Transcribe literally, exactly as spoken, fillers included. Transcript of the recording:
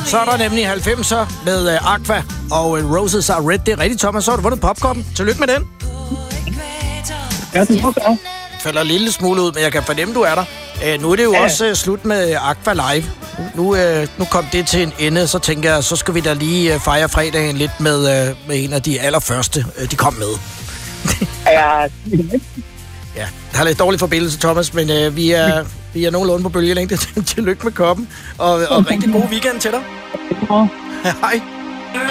Så er der nemlig halvfemser med uh, Aqua og uh, Roses Are Red. Det er rigtigt, Thomas. Så har du vundet popcorn. Tillykke med den. Ja, det er okay. Falder en lille smule ud, men jeg kan fornemme, du er der. Uh, nu er det jo ja. også uh, slut med Aqua Live. Nu, uh, nu kom det til en ende, så tænker jeg, så skal vi da lige uh, fejre fredagen lidt med, uh, med en af de allerførste, uh, de kom med. Ja, ja, jeg har lidt dårlig forbindelse, Thomas, men uh, vi er, vi er nogenlunde på bølgelængde. Tillykke med koppen, og, og rigtig god weekend til dig. Ja. Hej.